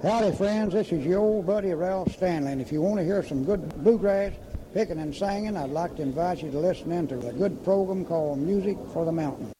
Howdy, friends. This is your old buddy Ralph Stanley, and if you want to hear some good bluegrass picking and singing, I'd like to invite you to listen in to a good program called Music for the Mountain.